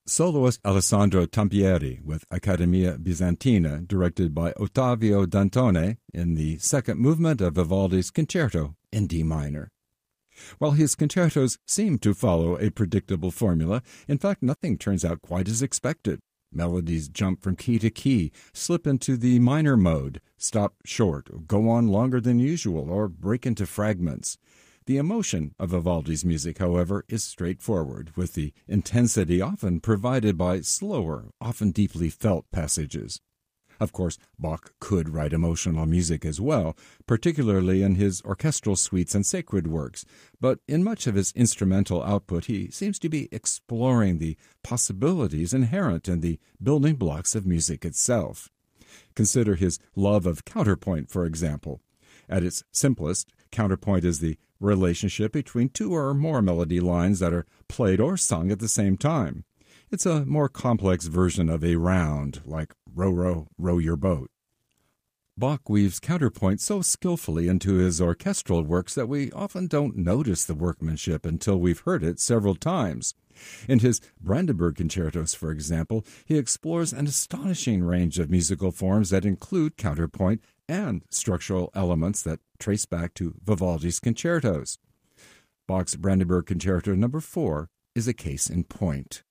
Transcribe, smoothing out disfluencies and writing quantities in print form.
Soloist Alessandro Tampieri with Accademia Bizantina, directed by Ottavio Dantone, in the second movement of Vivaldi's Concerto in D minor. While his concertos seem to follow a predictable formula, in fact nothing turns out quite as expected. Melodies jump from key to key, slip into the minor mode, stop short, go on longer than usual, or break into fragments. The emotion of Vivaldi's music, however, is straightforward, with the intensity often provided by slower, often deeply felt passages. Of course, Bach could write emotional music as well, particularly in his orchestral suites and sacred works, but in much of his instrumental output he seems to be exploring the possibilities inherent in the building blocks of music itself. Consider his love of counterpoint, for example. At its simplest, counterpoint is the relationship between two or more melody lines that are played or sung at the same time. It's a more complex version of a round, like row, row, row your boat. Bach weaves counterpoint so skillfully into his orchestral works that we often don't notice the workmanship until we've heard it several times. In his Brandenburg concertos, for example, he explores an astonishing range of musical forms that include counterpoint and structural elements that trace back to Vivaldi's concertos. Bach's Brandenburg Concerto No. 4 is a case in point.